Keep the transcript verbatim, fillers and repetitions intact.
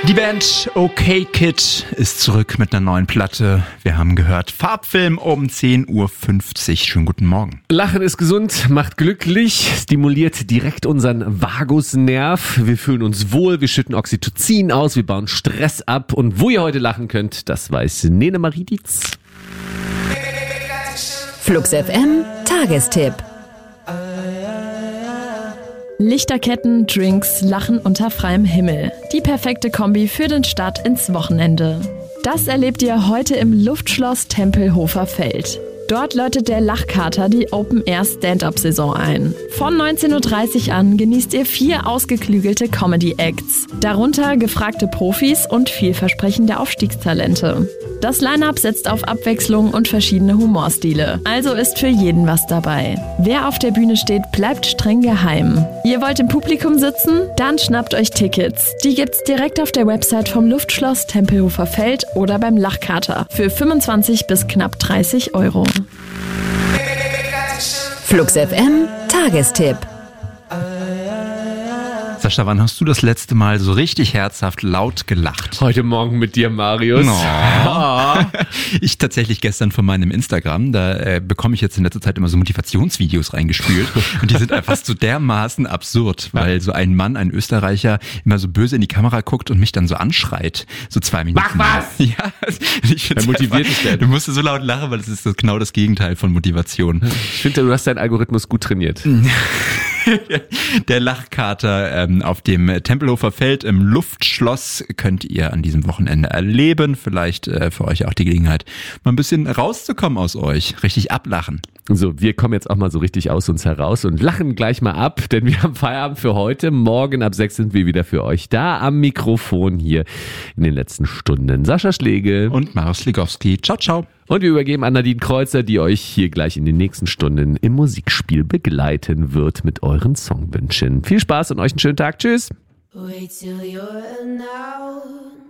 Die Band OK Kid ist zurück mit einer neuen Platte. Wir haben gehört, Farbfilm um zehn Uhr fünfzig. Schönen guten Morgen. Lachen ist gesund, macht glücklich, stimuliert direkt unseren Vagusnerv. Wir fühlen uns wohl, wir schütten Oxytocin aus, wir bauen Stress ab. Und wo ihr heute lachen könnt, das weiß Nene Marie Dietz. Flux F M Tagestipp. Lichterketten, Drinks, Lachen unter freiem Himmel. Die perfekte Kombi für den Start ins Wochenende. Das erlebt ihr heute im Luftschloss Tempelhofer Feld. Dort läutet der Lachkater die Open-Air-Stand-Up-Saison ein. Von neunzehn Uhr dreißig an genießt ihr vier ausgeklügelte Comedy-Acts. Darunter gefragte Profis und vielversprechende Aufstiegstalente. Das Line-Up setzt auf Abwechslung und verschiedene Humorstile. Also ist für jeden was dabei. Wer auf der Bühne steht, bleibt streng geheim. Ihr wollt im Publikum sitzen? Dann schnappt euch Tickets. Die gibt's direkt auf der Website vom Luftschloss Tempelhofer Feld oder beim Lachkater für fünfundzwanzig bis knapp dreißig Euro. Flux F M Tagestipp. Sascha, wann hast du das letzte Mal so richtig herzhaft laut gelacht? Heute Morgen mit dir, Marius. Oh. Ich tatsächlich gestern von meinem Instagram, da äh, bekomme ich jetzt in letzter Zeit immer so Motivationsvideos reingespült und die sind einfach so dermaßen absurd, weil so ein Mann, ein Österreicher, immer so böse in die Kamera guckt und mich dann so anschreit, so zwei Minuten. Mach was! Ja, ich Er motiviert dich denn. Du musst so laut lachen, weil das ist so genau das Gegenteil von Motivation. Ich finde, du hast deinen Algorithmus gut trainiert. Der Lachkater ähm, auf dem Tempelhofer Feld im Luftschloss könnt ihr an diesem Wochenende erleben. Vielleicht äh, für euch auch die Gelegenheit, mal ein bisschen rauszukommen aus euch. Richtig ablachen. So, wir kommen jetzt auch mal so richtig aus uns heraus und lachen gleich mal ab, denn wir haben Feierabend für heute. Morgen ab sechs sind wir wieder für euch da am Mikrofon hier in den letzten Stunden. Sascha Schlegel und Marius Sligowski. Ciao, ciao. Und wir übergeben an Nadine Kreuzer, die euch hier gleich in den nächsten Stunden im Musikspiel begleiten wird mit euren Songwünschen. Viel Spaß und euch einen schönen Tag. Tschüss. Wait till you're now.